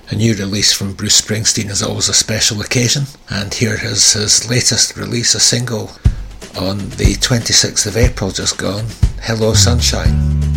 A new release from Bruce Springsteen is always a special occasion, and here is his latest release, a single on the 26th of April just gone, Hello Sunshine.